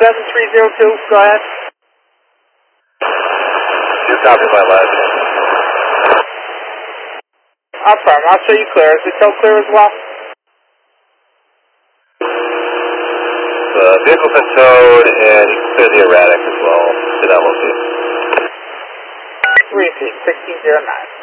7302, go ahead. You copy my last. Affirm, I'll show you clear. Is the tow clear as well? The vehicle's been towed and you can clear the erratic as well. Should that location. Repeat, 1609.